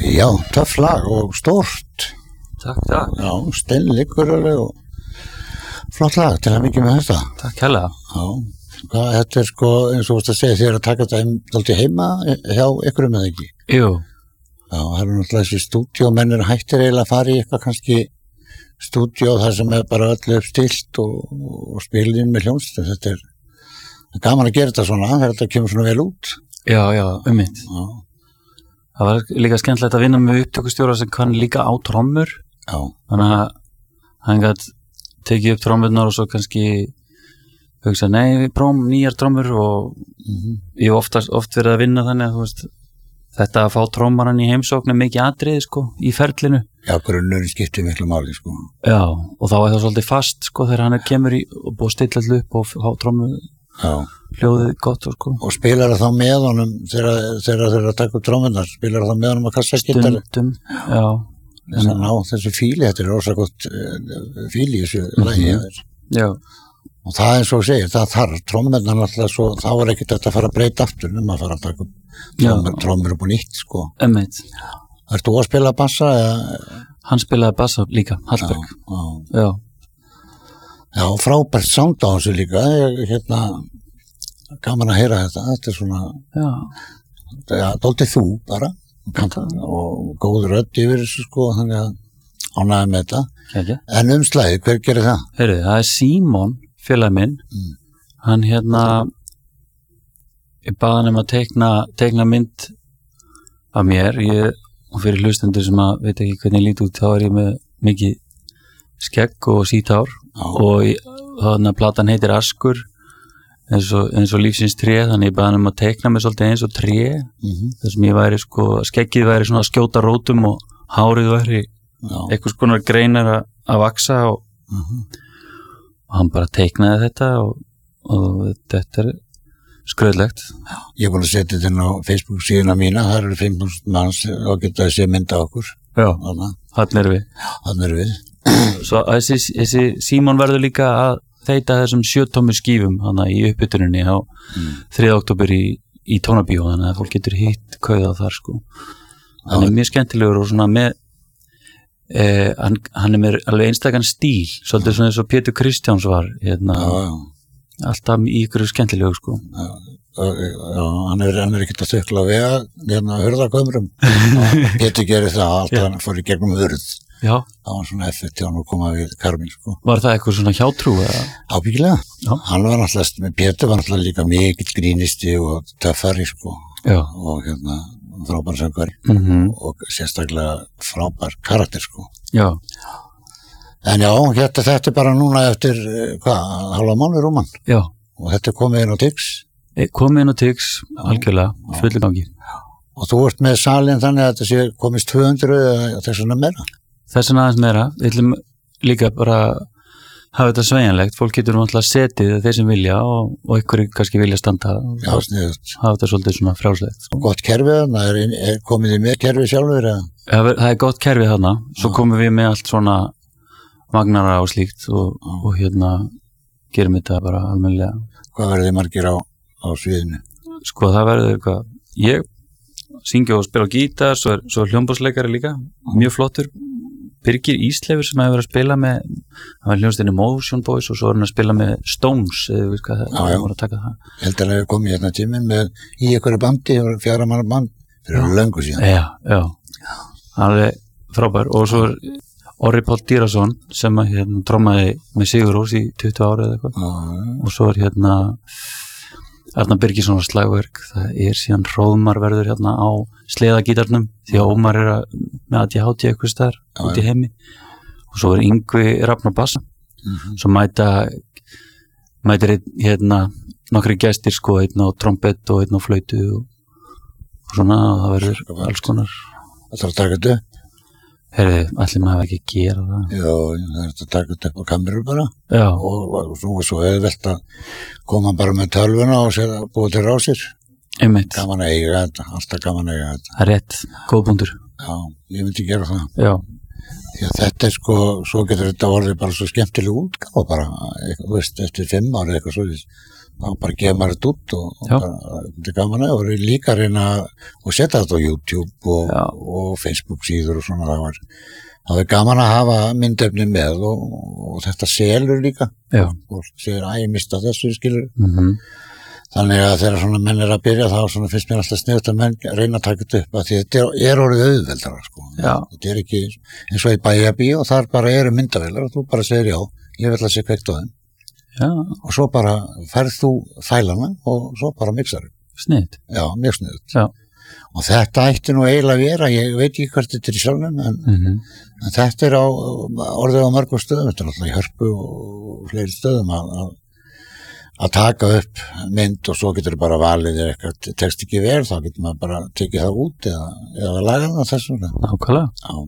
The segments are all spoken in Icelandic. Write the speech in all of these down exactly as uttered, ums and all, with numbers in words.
Já, töff lag og stórt. Takk, takk. Já, steinleikur og flott lag til að mikið með þetta. Takk hérlega. Já, hvað, þetta er sko, eins og þú veist að segja, þér að taka þetta heim, heima hjá ykkurum eða ekki? Jú. Já, það eru náttúrulega þessi stúdíómennir hættir eiginlega að fara í eitthvað kannski stúdíó þar sem er bara öllu uppstilt og, og spilin með hljómsveit. Þetta er, er gaman að gera þetta svona, þegar þetta kemur svona vel út. Já, já, um mitt. Já. Það var líka skemmtilegt að vinna með upptökustjóra sem kann líka á trommur. Já. Þannig að hann gæti tekið upp trommurnar og svo kannski hugsa, nei, við prófum nýjar trommur og mm-hmm. ég hef oftast, oft verið að vinna þannig að þú veist, þetta að fá trommaran í heimsókn er mikið atriði, sko, í ferlinu. Já, grunnurinn skiptir miklu máli, sko. Já, og þá er það svolítið fast, sko, þegar hann er kemur í og búið að stilla allir upp og fá trommu. Já. Hljóðið gott og sko. Og spilar það þá með honum þegar þeir eru að taka upp trómmunar, spilar það þá með honum að kassagítari? Stundum, já. Þess að ná þessu fíli, þetta er rosa gott fíli í þessu mm-hmm. lagi hefur. Já. Og það eins og segir, það þarf trómmunar alltaf svo, þá er ekkert þetta að fara að breyta aftur um að fara að taka upp trómmur upp og nýtt, sko. Emmeit. Ertu þú að spila bassa? Eða? Hann spilaði bassa líka, Hallberg. Já, já. Já. Já, frábært sound á þessu líka, ég, hérna, gaman að heyra þetta, þetta er svona, já, ja, dálítið þú bara, og góð rödd yfir þessu sko, þannig að ánægði með þetta, okay. En umslæði, hver gerir það? Heyrðu, það er Símon, félag minn, mm. hann hérna, ég baði hann um að teikna, teikna mynd af mér, ég, og fyrir hlustendur sem að veit ekki hvernig ég lít út, þá er ég með mikið skegg og sítár og þannig að platan heitir Askur eins og, eins og lífsins tré, þannig ég baði hann um að teikna mig svolítið eins og tré mm-hmm. þar sem ég væri sko, skeggið væri svona að skjóta rótum og hárið væri eitthvað skonar greinar að, að vaksa og, mm-hmm. og hann bara teiknaði þetta og, og þetta er skröðlegt. Ég er búin að setja þetta inn á Facebook síðuna mína, það eru fimm þúsund manns og geta að sé mynda okkur. Já, þannig er við. Þannig er við. Svo þessi, þessi Símon verður líka að þeita þessum sjötómmu skífum hana í uppbytuninni á mm. þriðja október í, í Tónabíó, þannig að fólk getur hitt kauða þar sko. Hann er mjög skemmtilegur og svona með eh, hann, hann er með alveg einstakann stíl, svolítið svona eins og Pétur Kristjáns var hérna, já, já. Alltaf í ykkur skemmtilegur sko. Já, já, hann er, hann er ekkert að þykla vega hérna hurðagömrum Pétur gerir það alltaf, hann fór í gegnum hurð. Já. Það var svona effekt hjá hann að koma við Karmín sko. Var það eitthvað svona hjátrú eða? Ábyggilega. Já. Hann var náttúrulega, með Pétur var náttúrulega líka mikill grínisti og töffari sko. Já. Og hérna frábær söngvari mm-hmm. og sérstaklega frábær karakter sko. Já. En já, hérna þetta er bara núna eftir hvað, halva mánuð rúman. Já. Og þetta er komið inn á Tix. Komið inn á Tix, algjörlega, fullir gangi. Og þú ert með salin þannig að þetta sé komist tvö hundruð eða þess vegna meira? Þess vegna aðeins meira, við ætlum líka bara hafa þetta sveigjanlegt, fólk getur náttúrulega setið þeir sem vilja og, og ykkur kannski vilja standa já, sniðut. Hafa þetta svolítið svona frjálslegt. Og gott kerfið þarna, er, er komið þið með kerfið sjálfur? Ja, það er gott kerfið þarna, svo komum við með allt svona vagnara og slíkt og, og hérna gerum þetta bara almennilega. Hvað verður þið margir á, á sviðinu? Sko það verður eitthvað, ég syngja og spila á gítar, svo er, svo er hljómborðsleikari líka, mjög flottur. Birgir Ísleifur sem hefur verið að spila með hann var hljómsveitinni Motion Boys og svo er hann að spila með Stones eða við hvað það voru að taka það. Ég held að hann hefur komið hérna tíminn með í einhverju bandi, fjara manna band fyrir löngu síðan. Já, já, hann er frábær og svo er Orri Páll Dýrason sem að hérna trommaði með Sigurós í tuttugu ára eða eitthvað já. Og svo er hérna Arnar Birgisson slagverk, það er síðan Hróðmar verður hérna á sleðagítarnum því að Ómar er að, með að ég háti eitthvað staðar út í heimi og svo er Yngvi Rafn á bassa mm-hmm. svo mæta mætir einn hérna nokkri gestir sko, einn á trompett og einn á flautu og, og svona og það verður alls konar. Það þarf að taka þetta upp? Herði, allir maður ekki að gera það. Já, það er að taka þetta upp á kameru bara. Já. Og, og, og svo hefur velt að koma bara með tölvuna og sér að búa til rásir. Einmitt. Gaman að eiga þetta, alltaf gaman að eiga þetta. Það er rétt, góð punktur. Já, ég myndi gera það. Já. Því að þetta er sko, svo getur þetta orðið bara svo skemmtileg útgáfa bara, eitthvað, veist, eftir fimm ári eitthvað svo. þá bara gefa maður þetta út og, og bara, þetta er gaman að og líka að reyna og setja þetta á YouTube og, og Facebook síður og svona það var, það var gaman að hafa myndefni með og, og þetta selur líka Já. og segir að ég mista þessu skilur mm-hmm. þannig að þegar svona menn er að byrja þá svona finnst mér alltaf sniðut að menn reyna að taka þetta upp að því þetta er, er orðið auðveldara sko. Þetta er ekki eins og í Bæjarbíó og þar bara eru myndavélar og þú bara segir já, ég vil að sé kveikt á þeim Já. og svo bara færð þú fælana og svo bara mixar Sniðt Já, mjög sniðut Já. og þetta ætti nú eiginlega vera ég veit ekki hvert þetta er í sjálfum en, mm-hmm. en þetta er á orðið á mörgum stöðum þetta er alltaf í Hörpu og fleiri stöðum að, að, að taka upp mynd og svo getur þú bara valið þér eitthvað tekst ekki vel þá getur maður bara tekið það út eða, eða laga það þessum Nákvæmlega Já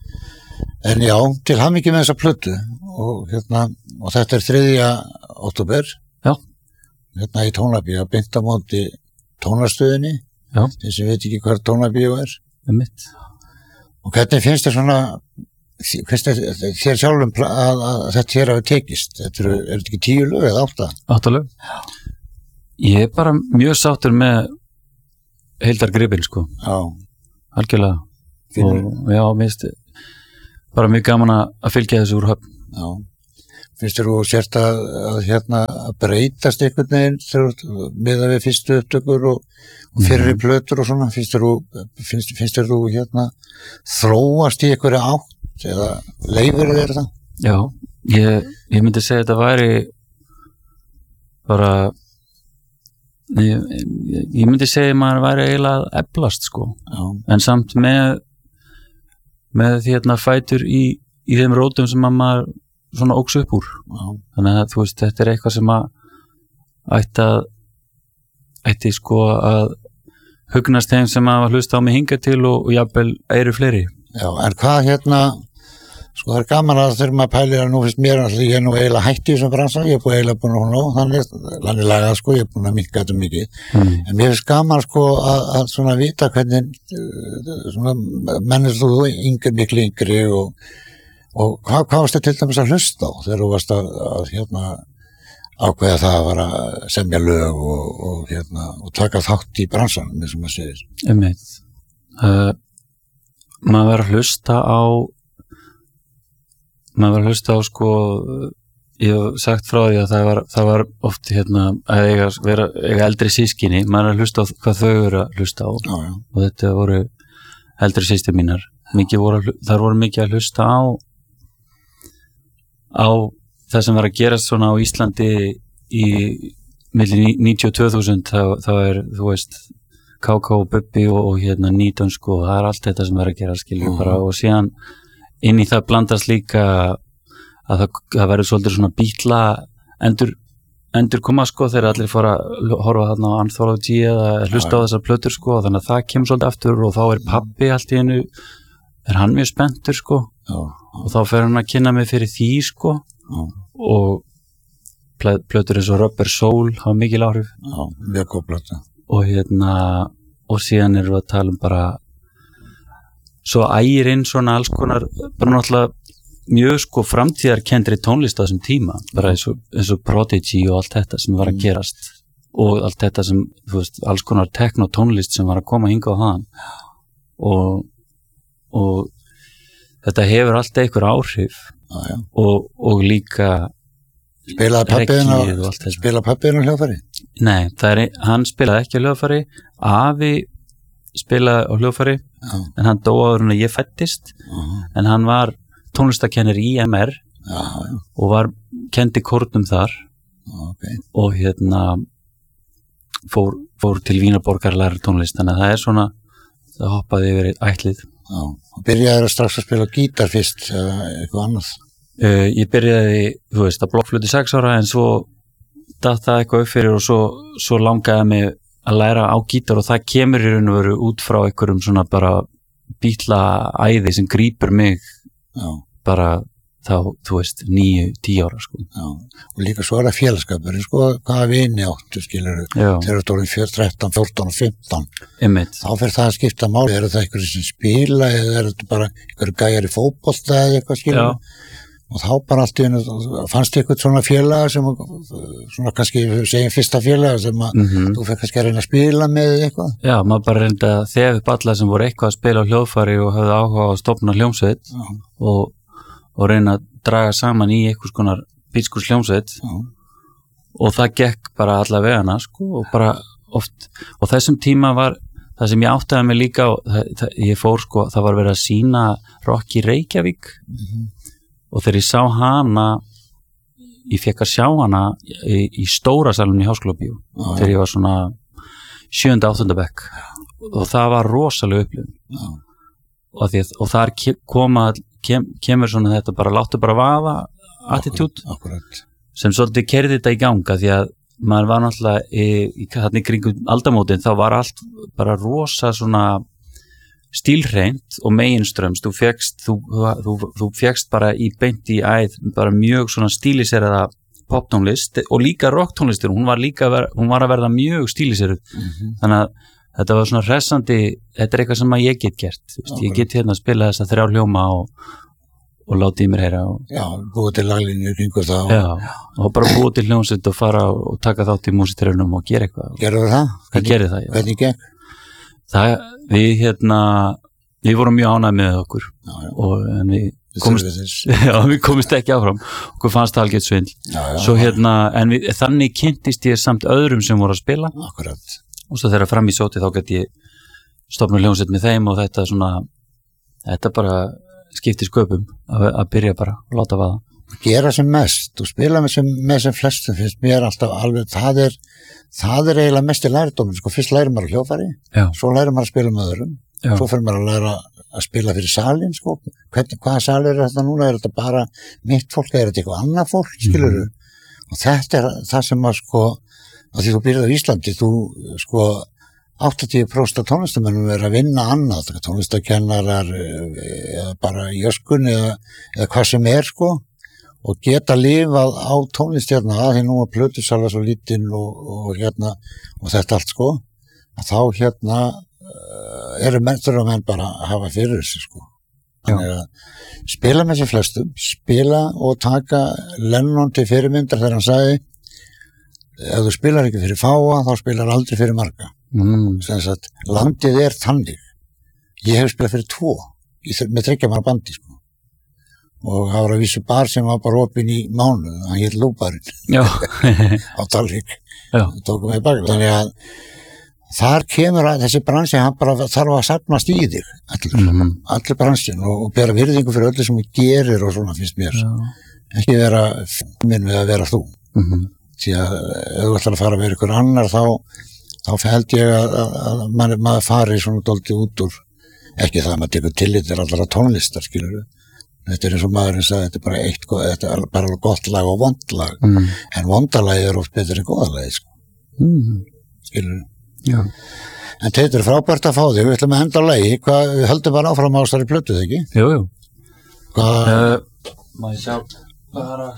En já, til hamingju með þessa plötu og hérna, og þetta er þriðja október Já hérna í Tónabíó, beint á móti tónastöðinni Já þeir sem veit ekki hvað Tónabíó er um mitt og hvernig finnst þér svona hvernig þér sjálfum að, að þetta hér hafi tekist þetta eru, er þetta ekki tíu lög eða átta? Átta lög Ég er bara mjög sáttur með heildargripin sko Já Algjörlega Fínur. og já, minnst bara mjög gaman að fylgja þessu úr höfn Já, finnst þér þú sért að, að hérna að breytast einhvern veginn þegar miðað við fyrstu upptökur og, og fyrri mm. plötur og svona finnst þér þú finnst, finnst þér þú hérna þróast í einhverja átt eða leifir þér það? Já, ég, ég myndi segja að þetta væri bara ég, ég, ég myndi segja að maður væri eiginlega að eflast sko Já. En samt með með því hérna fætur í, í þeim rótum sem að maður svona óks upp úr Já. Þannig að þú veist, þetta er eitthvað sem að ætti að ætti sko að hugnast þeim sem að hlusta á mig hingað til og, og jafnvel eru fleiri Já, en hvað hérna sko það er gaman að þegar maður pælir að nú finnst mér að ég er nú eiginlega hætti í þessum bransa ég er búin eiginlega búin að hún á þannig lannig lagað sko, ég er búin að minnka þetta mikið mm. en mér finnst gaman sko að, að svona vita hvernig svona mennir þú yngri miklu yngri og, og hvað, hvað varst það til dæmis að hlusta á þegar þú varst að, að hérna ákveða það að vara að semja lög og, og hérna og taka þátt í bransanum eins og maður segir um eitt uh, maður verður að hlusta á maður var að hlusta á sko ég hef sagt frá því að það var, það var oft hérna að eiga, vera, eiga eldri sískinni, maður er að hlusta á hvað þau eru að hlusta á já, já. og þetta voru eldri systur mínar mikið voru, þar voru mikið að hlusta á á það sem var að gerast svona á Íslandi í milli níutíu og tvö þúsund þá, þá er þú veist K K og Bubbi og, og hérna nítján sko það er allt þetta sem er að gera skilju uh-huh. bara og síðan inn í það blandast líka að það, það verður svolítið svona bítla endur, endur koma sko þegar allir fóra að horfa þarna á Anthology eða hlusta á þessar plötur sko þannig að það kemur svolítið aftur og þá er pabbi allt í einu er hann mjög spenntur sko já, já. og þá fer hann að kynna mig fyrir því sko já. og plötur eins og Rubber Soul hafa mikil áhrif já, mjög góð plötu og hérna og síðan erum við að tala um bara svo ægir inn svona alls konar bara náttúrulega mjög sko framtíðarkendri tónlist á þessum tíma bara eins og, eins og Prodigy og allt þetta sem var að gerast og allt þetta sem, þú veist, alls konar teknotónlist sem var að koma hinga á hann og, og þetta hefur alltaf einhver áhrif já, já. Og, og líka spilaði pabbiðin á spilaði pabbiðin á hljóðfæri? Nei, það er, hann spilaði ekki á hljóðfæri afi spilaði á hljóðfæri já. En hann dó áður en ég fættist uh-huh. en hann var tónlistakennari í M R já, já. og var kendi kórnum þar okay. og hérna fór, fór til Vínarborgar að læra tónlist þannig að það er svona það hoppaði yfir ætlið já. Og byrjaði strax að spila gítar fyrst eða eitthvað annað uh, ég byrjaði, þú veist, að blokkfluti sex ára en svo datt það eitthvað upp fyrir og svo, svo langaði mig að læra á gítar og það kemur í raun og veru út frá einhverjum svona bara bítla æði sem grípur mig já. Bara þá, þú veist, níu, tíu ára sko. Já, og líka svo er það félagskapur sko, hvaða vini áttu skilur þegar þú erum þrettán, fjórtán og fimmtán Einmitt. Þá fer það að skipta máli, eru það einhverjum sem spila eða eru þetta bara einhverjum gæjar í fótbolta eða eitthvað skilur já. og þá bara allt í einu fannst eitthvað svona félaga sem svona kannski segjum fyrsta félaga sem að mm -hmm. þú fekk kannski að reyna að spila með eitthvað. Já, maður bara reyndi að þefa upp alla sem voru eitthvað að spila á hljóðfæri og höfðu áhuga á að stofna hljómsveit og, og reyna að draga saman í eitthvað skonar bílskurs hljómsveit og það gekk bara alla vegana sko og bara oft og þessum tíma var það sem ég áttaði mig líka og það, það, ég fór sko, það var verið að sína Rock í Reykjavík mm-hmm. og þegar ég sá hana ég fekk að sjá hana í, í stóra salunum í Háskólabíó ah, þegar ég var svona sjöunda, áttunda bekk og það var rosalega upplifun ah. og, að, og þar koma kem, kemur svona þetta bara láttu bara vaða attitút sem svolítið kerði þetta í ganga því að maður var náttúrulega í, í, í kringum aldamótin þá var allt bara rosa svona stílhreint og meginströms þú fegst þú, þú, þú fegst bara í beint í æð bara mjög svona stíliseraða poptónlist og líka rocktónlistur hún var líka ver, hún var að verða mjög stíliseruð mm-hmm. þannig að þetta var svona hressandi þetta er eitthvað sem að ég get gert veist, ég get hérna að spila þessa þrjá hljóma og og láti í mér heyra og, já, búið til laglínur kringu það já, og bara búið til hljómsveit og fara og taka þátt í músitrefnum og gera eitthvað gerðu það? Hvernig, gerði það, já hvernig gekk? Það, við hérna við vorum mjög ánægð með okkur já, já. og en við komist, já, við komist ekki áfram okkur fannst það algjört svindl já, já, svo hérna, en við, þannig kynntist ég samt öðrum sem voru að spila akkurat og svo þegar fram í sóti þá gæti ég stofna hljómsveit með þeim og þetta svona þetta bara skipti sköpum að, að byrja bara að láta vaða. Gera sem mest og spila með sem, með sem flestum finnst mér alltaf alveg, það er það er eiginlega mest í lærdóminn, sko, fyrst lærir maður að hljóðfæri, Já. Svo lærir maður að spila með öðrum, Já. Svo fyrir maður að læra að spila fyrir salin, sko, hvernig, hvaða salir er þetta núna, er þetta bara mitt fólk, er þetta eitthvað annað fólk, skilurðu, mm. og þetta er það sem að, sko, að því þú byrjar á Íslandi, þú, sko, áttatíu prósent af tónlistamönnum er að vinna annað, tónlistakennarar eða bara í öskunni eða, eða hvað sem er sko og geta lifað á tónlist hérna að því nú að plötusala svo lítinn og, og hérna og þetta allt sko að þá hérna eru menn þurfa menn bara að hafa fyrir þessu sko þannig að spila með sér flestum spila og taka Lennon til fyrirmyndar þegar hann sagði ef þú spilar ekki fyrir fáa þá spilar aldrei fyrir marga Mm. Að, landið er þannig ég hef spilað fyrir tvo með þriggja manna bandi sko. og það var að vísu bar sem var bara opinn í mánuð, hann hétt Lúbarinn á Dalvík tókum við bak þannig að þar kemur að þessi bransi hann bara þarf að safnast í þig allir, mm-hmm. allir bransin og, og bera virðingu fyrir öllu sem þú gerir og svona finnst mér Já. Ekki vera minn við að vera þú mm-hmm. því að ef þú ætlar að fara að vera ykkur annar þá þá held ég að, að, að maður, maður fari svona dálítið út úr ekki það að maður tekur tillit til allara tónlistar skilur þetta er eins og maðurinn sagði þetta er bara eitt, þetta er bara gott lag og vond lag mm. en vondalagi er oft betur en góðalagi sko. mm. skilur Já. En þetta er frábært að fá þig við ætlum að henda á lagi, hvað, við höldum bara áfram á þessari plötu þegar ekki? Jú, jú hvað uh, má ég sjá bara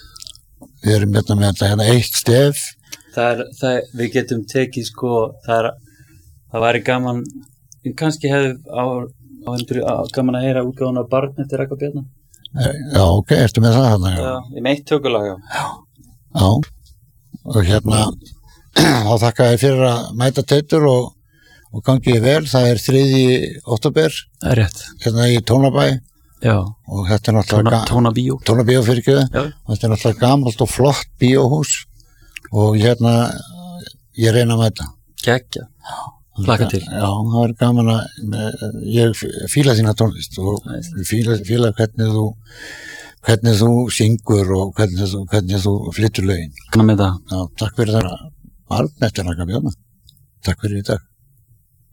við erum hérna með þetta hérna eitt stef Það er, það, við getum tekið sko, það er, það væri gaman, kannski hefði á, á, á gaman að heyra útgáðan af Barn eftir Raka Bjarna. Já, ok, ertu með það hérna? Já, í meitt tökulag, já. Já, já, og hérna, þá þakka ég fyrir að mæta Teitur og, og gangi vel, það er þriðji október. Það er rétt. Hérna í Tónabæ. Já. Og þetta er náttúrulega... Tónabíó. Tónabíó fyrir ekki, já. Og þetta er náttúrulega gamalt og flott bíóhús. Og hérna ég reyna með þetta Gekkja, hlakka til Já, það er gaman að ég fíla þína tónlist og fíla, fíla hvernig þú hvernig þú syngur og hvernig þú, hvernig þú flyttur lögin Kannan með það Já, takk fyrir það Barn eftir Raka Bjarna Takk fyrir í dag